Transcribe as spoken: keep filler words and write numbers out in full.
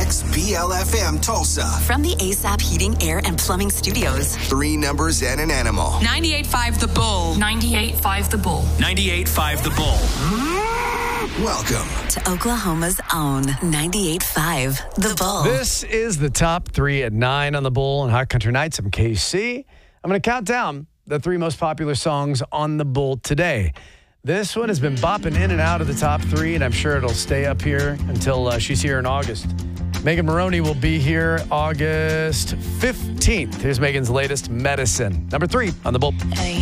X B L F M Tulsa. From the A S A P Heating, Air, and Plumbing Studios. Three numbers and an animal. ninety-eight point five The Bull. ninety-eight point five The Bull. ninety-eight point five The Bull. Welcome to Oklahoma's own ninety-eight point five The Bull. This is the top three at nine on The Bull and Hot Country Nights. I'm K C. I'm going to count down the three most popular songs on The Bull today. This one has been bopping in and out of the top three, and I'm sure it'll stay up here until uh, she's here in August. Megan Moroney will be here August fifteenth. Here's Megan's latest, Medicine. Number three on The Bull. Hey.